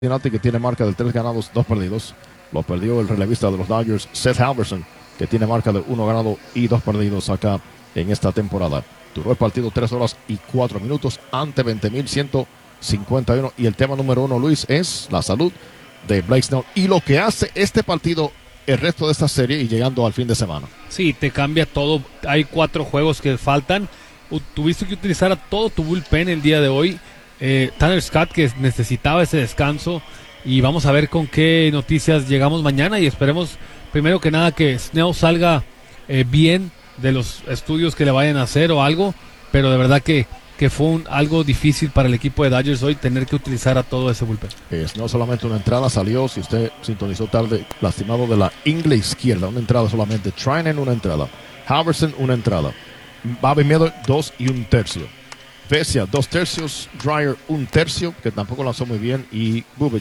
Que tiene marca de 3 ganados, 2 perdidos. Lo perdió el relevista de los Dodgers, Seth Halverson, que tiene marca de 1 ganado y 2 perdidos acá en esta temporada. Duró el partido 3 horas y 4 minutos ante 20,151. Y el tema número 1, Luis, es la salud de Blake Snell y lo que hace este partido el resto de esta serie y llegando al fin de semana. Sí, te cambia todo. Hay 4 juegos que faltan. Tuviste que utilizar a todo tu bullpen el día de hoy. Tanner Scott, que necesitaba ese descanso, y vamos a ver con qué noticias llegamos mañana, y esperemos primero que nada que Snell salga bien de los estudios que le vayan a hacer o algo, pero de verdad que fue algo difícil para el equipo de Dodgers hoy tener que utilizar a todo ese bullpen. No solamente una entrada, salió, si usted sintonizó tarde, lastimado de la ingle izquierda, una entrada solamente. Treinen una entrada, Halverson una entrada, Bobby Miller 2 1/3, Vesia 2/3, Dreyer 1/3, que tampoco lanzó muy bien, y Bubic